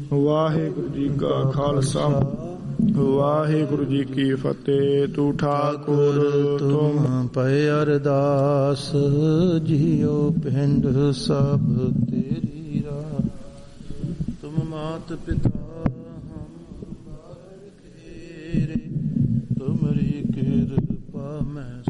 ਵਾਹਿਗੁਰੂ ਜੀ ਕਾ ਖਾਲਸਾ ਵਾਹਿਗੁਰੂ ਜੀ ਕੀ ਫਤਿਹ। ਤੂੰ ਠਾਕੁਰ ਤੁਮ ਪਏ ਅਰਦਾਸ ਜੀਓ ਪਿੰਡ ਸਭ ਤੇਰੀ ਰਾ। ਤੁਮ ਮਾਤ ਪਿਤਾ ਹਮ ਘੇਰੇ ਤੁਮਰੀ ਕਿਰਪਾ ਮੈਂ